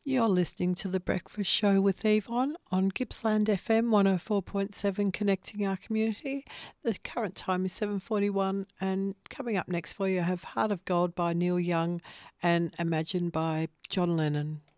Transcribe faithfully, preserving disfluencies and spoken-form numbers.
You're listening to The Breakfast Show with Yvonne on Gippsland F M one oh four point seven, connecting our community. The current time is seven forty-one, and coming up next for you I have Heart of Gold by Neil Young and Imagine by John Lennon.